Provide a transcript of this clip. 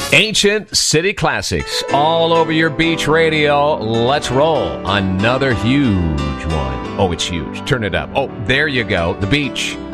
Ancient City Classics all over your beach radio. Let's roll. Another huge one. Oh, it's huge. Turn it up. Oh, there you go. The beach.